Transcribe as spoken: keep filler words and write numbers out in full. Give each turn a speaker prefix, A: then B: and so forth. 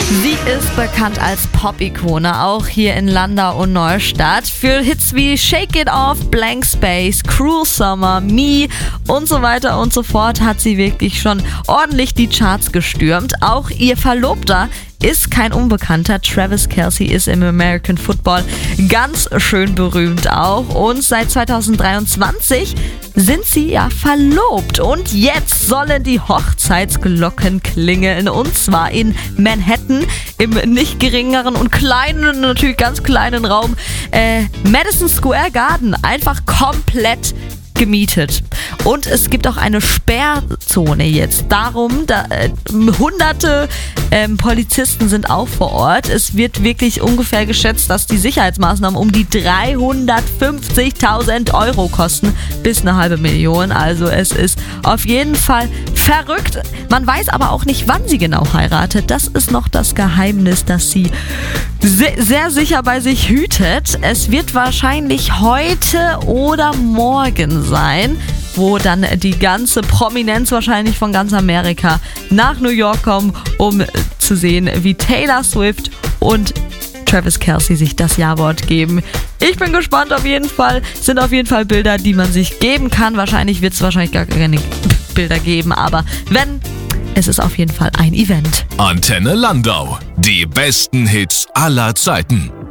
A: Sie ist bekannt als Pop-Ikone, auch hier in Landau und Neustadt. Für Hits wie Shake It Off, Blank Space, Cruel Summer, Me und so weiter und so fort hat sie wirklich schon ordentlich die Charts gestürmt. Auch ihr Verlobter ist kein Unbekannter. Travis Kelce ist im American Football ganz schön berühmt auch. Und seit zweitausenddreiundzwanzig sind sie ja verlobt. Und jetzt sollen die Hochzeitsglocken klingeln. Und zwar in Manhattan im nicht geringeren und kleinen, natürlich ganz kleinen Raum äh, Madison Square Garden. Einfach komplett gemietet. Und es gibt auch eine Sperrzone jetzt. Darum, da, äh, hunderte ähm, Polizisten sind auch vor Ort. Es wird wirklich ungefähr geschätzt, dass die Sicherheitsmaßnahmen um die dreihundertfünfzigtausend Euro kosten. Bis eine halbe Million. Also es ist auf jeden Fall verrückt. Man weiß aber auch nicht, wann sie genau heiratet. Das ist noch das Geheimnis, das sie sehr, sehr sicher bei sich hütet. Es wird wahrscheinlich heute oder morgen sein, wo dann die ganze Prominenz wahrscheinlich von ganz Amerika nach New York kommen, um zu sehen, wie Taylor Swift und Travis Kelce sich das Ja-Wort geben. Ich bin gespannt auf jeden Fall. Es sind auf jeden Fall Bilder, die man sich geben kann. Wahrscheinlich wird es wahrscheinlich gar keine Bilder geben, aber wenn, es ist auf jeden Fall ein Event.
B: Antenne Landau. Die besten Hits aller Zeiten.